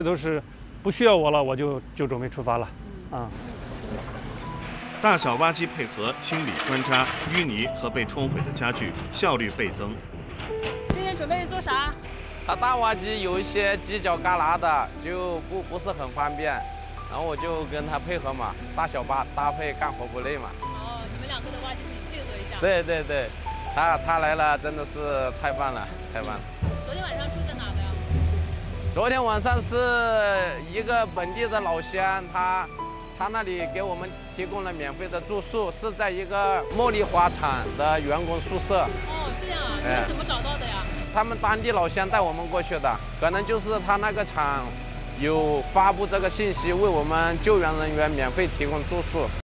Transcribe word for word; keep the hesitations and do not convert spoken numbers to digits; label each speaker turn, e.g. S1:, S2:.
S1: 都是不需要我了，我就就准备出发了，啊。
S2: 大小挖机配合清理砖渣、淤泥和被冲毁的家具，效率倍增。
S3: 今天准备做啥？
S4: 它大挖机有一些犄角旮旯的，就不不是很方便，然后我就跟他配合嘛，大小巴搭配干活不累嘛。
S3: 哦，你们两个的挖机可以配合一下。
S4: 对对对，他他来了真的是太棒了，太棒了。
S3: 昨天晚上住在哪的呀？
S4: 昨天晚上是一个本地的老乡，他他那里给我们提供了免费的住宿，是在一个茉莉花厂的员工宿舍。
S3: 哦，这样啊，你们怎么找到的呀？
S4: 他们当地老乡带我们过去的，可能就是他那个厂有发布这个信息，为我们救援人员免费提供住宿。